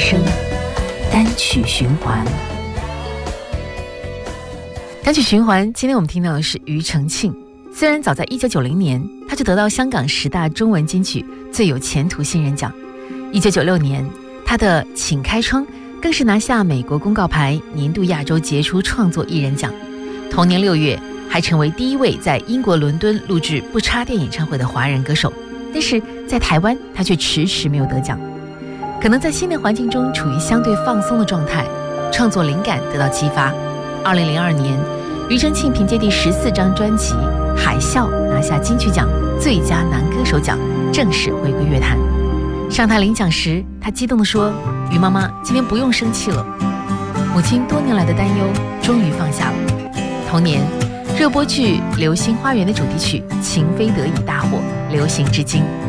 声，单曲循环。单曲循环，今天我们听到的是庾澄庆。虽然早在1990年，他就得到香港10大中文金曲最有前途新人奖。1996年，他的《请开窗》更是拿下美国公告牌年度亚洲杰出创作艺人奖。同年6月，还成为第一位在英国伦敦录制不插电演唱会的华人歌手。但是在台湾，他却迟迟没有得奖。可能在新的环境中处于相对放松的状态，创作灵感得到激发。2002年，庾澄庆凭借第14张专辑《海啸》拿下金曲奖最佳男歌手奖，正式回归乐坛。上台领奖时，他激动地说：“庾妈妈，今天不用生气了。”母亲多年来的担忧终于放下了。同年，热播剧《流星花园》的主题曲《情非得已》大火，流行至今。